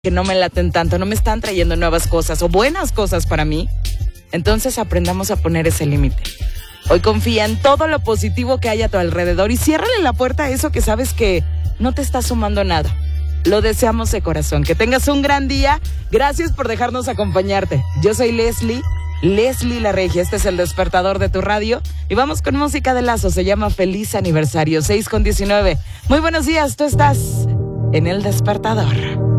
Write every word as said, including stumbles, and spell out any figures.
que no me laten tanto, no me están trayendo nuevas cosas o buenas cosas para mí, entonces aprendamos a poner ese límite. Hoy confía en todo lo positivo que hay a tu alrededor y ciérrale la puerta a eso que sabes que no te está sumando nada. Lo deseamos de corazón. Que tengas un gran día. Gracias por dejarnos acompañarte. Yo soy Leslie, Leslie La Regia. Este es el despertador de tu radio. Y vamos con música de Lazo. Se llama Feliz Aniversario, seis con diecinueve. Muy buenos días. Tú estás en el despertador.